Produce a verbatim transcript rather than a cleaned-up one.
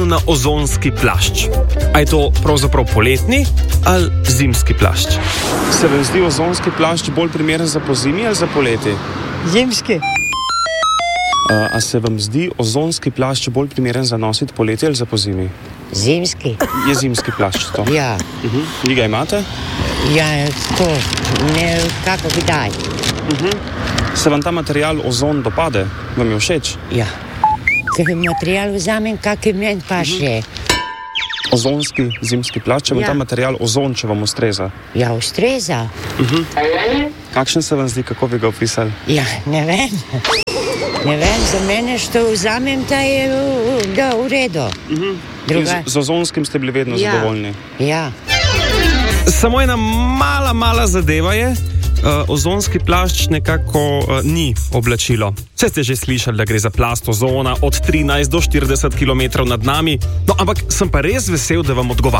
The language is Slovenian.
na ozonski plašč. A je to pravzaprav poletni ali zimski plašč? Se vam zdi ozonski plašč bolj primeren za pozimi ali za poleti? Zimski. Uh, a se vam zdi ozonski plašč bolj primeren za nositi poleti ali za pozimi? Zimski. Je zimski plašč to? Ja. Uh-huh. Vi ga imate? Ja, to. Ne, kako kdaj. Uh-huh. Se vam ta material ozon dopade? Vam je všeč? Ja. Ker material vzamem, kak je meni pa še. Ozonski, zimski plašč, če vam Ja. ta material ozon, če vam ustreza. Ja, ustreza. Uh-huh. Kakšen se vam zdi, kako bi ga opisali? Ja, ne vem. Ne vem, za mene, što vzamem, ta je uh, da, v redu. Uh-huh. Druga... Z, z ozonskim ste bili vedno Ja. zadovoljni? Ja. Samo ena mala, mala zadeva je, uh, ozonski plašč nekako uh, ni oblačilo. Vse ste že slišali, da gre za plast ozona od trinajst do štirideset kilometrov nad nami, no ampak sem pa res vesel, da vam odgovarjam.